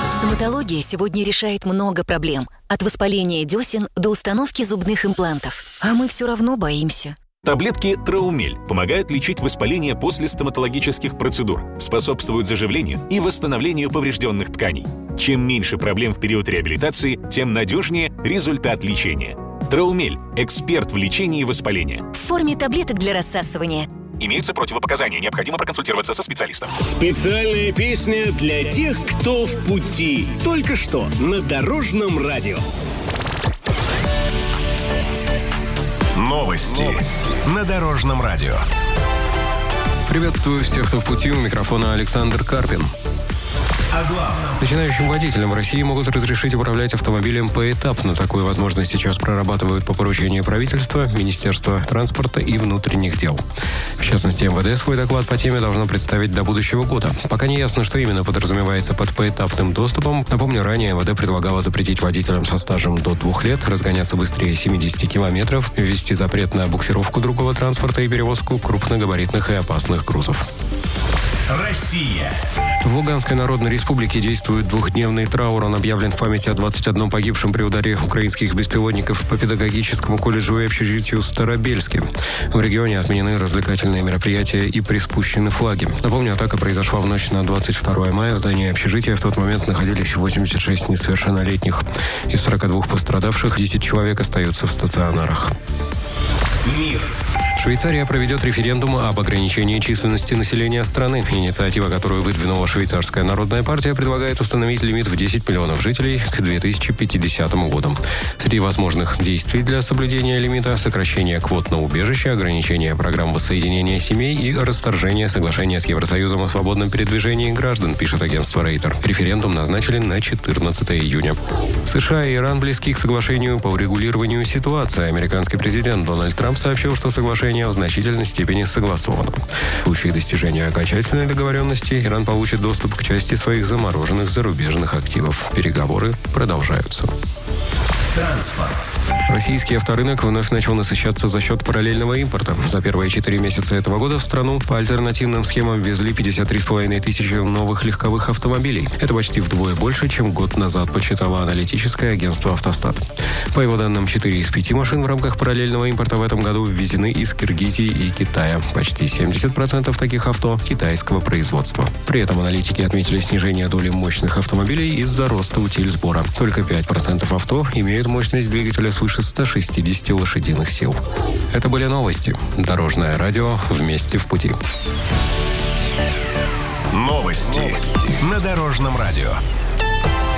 Стоматология сегодня решает много проблем. От воспаления десен до установки зубных имплантов. А мы все равно боимся. Таблетки Траумель помогают лечить воспаление после стоматологических процедур, способствуют заживлению и восстановлению поврежденных тканей. Чем меньше проблем в период реабилитации, тем надежнее результат лечения. Траумель – эксперт в лечении воспаления. В форме таблеток для рассасывания. Имеются противопоказания, необходимо проконсультироваться со специалистом. Специальная песня для тех, кто в пути. Только что на Дорожном радио. Новости на Дорожном радио. Приветствую всех, кто в пути. У микрофона Александр Карпин. О главном. Начинающим водителям в России могут разрешить управлять автомобилем поэтапно. Такую возможность сейчас прорабатывают по поручению правительства, Министерства транспорта и внутренних дел. В частности, МВД свой доклад по теме должно представить до будущего года. Пока не ясно, что именно подразумевается под поэтапным доступом. Напомню, ранее МВД предлагало запретить водителям со стажем до 2 лет разгоняться быстрее 70 километров, ввести запрет на буксировку другого транспорта и перевозку крупногабаритных и опасных грузов. Россия. В Луганской Народной Республике действует двухдневный траур. Он объявлен в память о 21 погибшем при ударе украинских беспилотников по педагогическому колледжу и общежитию в Старобельске. В регионе отменены развлекательные мероприятия и приспущены флаги. Напомню, атака произошла в ночь на 22 мая. В здании общежития в тот момент находились 86 несовершеннолетних. Из 42 пострадавших 10 человек остаются в стационарах. Мир. Швейцария проведет референдум об ограничении численности населения страны. Инициатива, которую выдвинула Швейцарская народная партия, предлагает установить лимит в 10 миллионов жителей к 2050 году. Среди возможных действий для соблюдения лимита – сокращение квот на убежище, ограничение программ воссоединения семей и расторжение соглашения с Евросоюзом о свободном передвижении граждан, пишет агентство Рейтер. Референдум назначили на 14 июня. США и Иран близки к соглашению по урегулированию ситуации. Американский президент Дональд Трамп сообщил, что соглашение в значительной степени согласовано. В случае достижения окончательной договоренности Иран получит доступ к части своих замороженных зарубежных активов. Переговоры продолжаются. Транспорт. Российский авторынок вновь начал насыщаться за счет параллельного импорта. За первые 4 месяца этого года в страну по альтернативным схемам ввезли 53,5 тысячи новых легковых автомобилей. Это почти вдвое больше, чем год назад, подсчитало аналитическое агентство «Автостат». По его данным, 4 из 5 машин в рамках параллельного импорта в этом году ввезены из Киргизии и Китая. Почти 70% таких авто китайского производства. При этом аналитики отметили снижение доли мощных автомобилей из-за роста утильсбора. Только 5% авто имеют мощность двигателя свыше 160 лошадиных сил. Это были новости. Дорожное радио. Вместе в пути. Новости на Дорожном радио.